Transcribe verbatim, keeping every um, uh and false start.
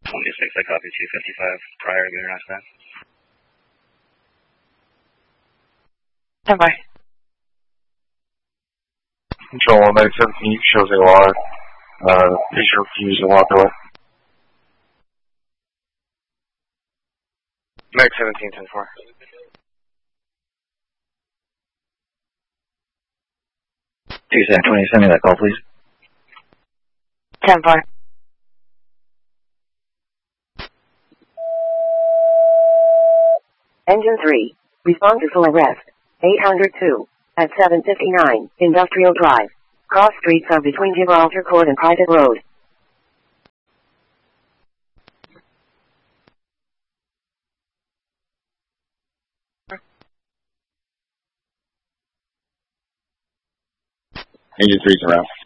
twenty-six, I copy two fifty-five prior to your last time. Stand by. Control one nine seventeen, shows a lot. Uh, patient refused to walk away. Mag seventeen, ten four. two seven twenty, send me that call, please. ten four. Engine three, respond to full arrest. eight hundred two, at seven fifty-nine, Industrial Drive. Cross streets are between Gibraltar Court and Private Road. Engine three's around.